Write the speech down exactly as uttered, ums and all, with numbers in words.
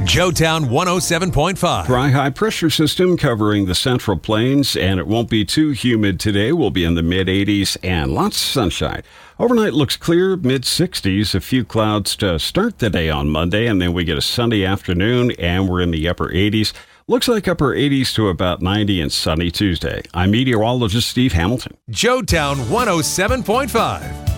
Joetown one oh seven point five. Dry high pressure system covering the Central Plains, and it won't be too humid today. We'll be in the mid eighties and lots of sunshine. Overnight looks clear, mid sixties, a few clouds to start the day on Monday, and then we get a sunny afternoon, and we're in the upper eighties. Looks like upper eighties to about ninety and sunny Tuesday. I'm meteorologist Steve Hamilton. Joetown one oh seven point five.